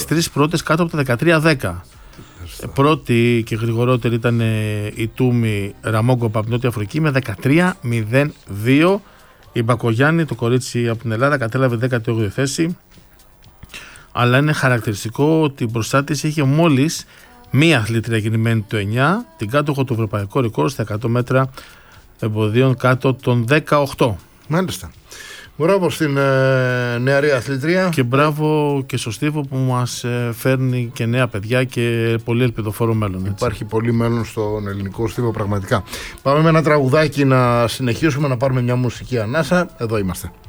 τρεις πρώτες κάτω από τα 13-10. Πρώτη και γρηγορότερη ήταν η Τούμη Ραμόγκοπα από την Νότια Αφρική με 13-02. Η Μπακογιάννη, το κορίτσι από την Ελλάδα, κατέλαβε 18η θέση. Αλλά είναι χαρακτηριστικό ότι μπροστά της είχε μόλις μία αθλήτρια γεννημένη το 9, την κάτοχο του ευρωπαϊκού ρεκόρ στα 100 μέτρα εμποδίων κάτω των 18. Μάλιστα. Μπράβο στην νεαρή αθλητρία. Και μπράβο και στο Στίβο που μας φέρνει και νέα παιδιά και πολύ ελπιδοφόρο μέλλον. Έτσι. Υπάρχει πολύ μέλλον στον ελληνικό Στίβο πραγματικά. Πάμε με ένα τραγουδάκι να συνεχίσουμε, να πάρουμε μια μουσική ανάσα. Εδώ είμαστε.